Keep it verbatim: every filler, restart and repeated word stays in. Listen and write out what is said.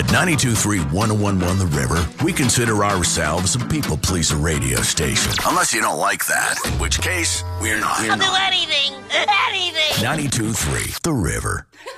At ninety-two point three, one oh one point one The River, we consider ourselves a people pleaser radio station. Unless you don't like that, in which case, we're not. I'll do anything, anything. ninety-two point three The River.